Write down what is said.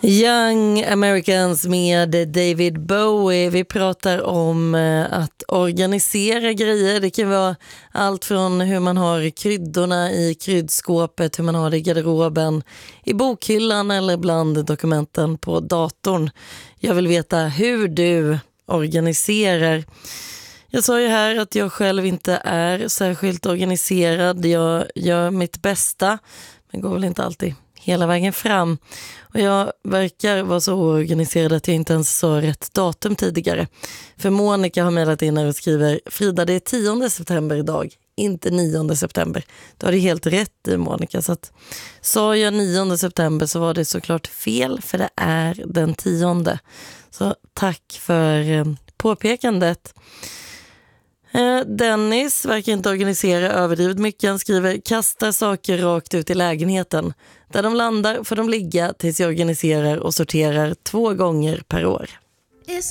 Young Americans med David Bowie. Vi pratar om att organisera grejer. Det kan vara allt från hur man har kryddorna i kryddskåpet, hur man har det i garderoben, i bokhyllan eller bland dokumenten på datorn. Jag vill veta hur du organiserar. Jag sa ju här att jag själv inte är särskilt organiserad. Jag gör mitt bästa, men går väl inte alltid hela vägen fram. Och jag verkar vara så organiserad att jag inte ens sa rätt datum tidigare. För Monica har mejlat in och skriver: Frida, det är 10 september idag, inte 9 september. Då har det helt rätt i, Monica. Så att, sa jag 9 september så var det såklart fel, för det är den 10. Så tack för påpekandet. Dennis verkar inte organisera överdrivet mycket. Han skriver: kastar saker rakt ut i lägenheten. Där de landar får de ligga tills jag organiserar och sorterar 2 gånger per år.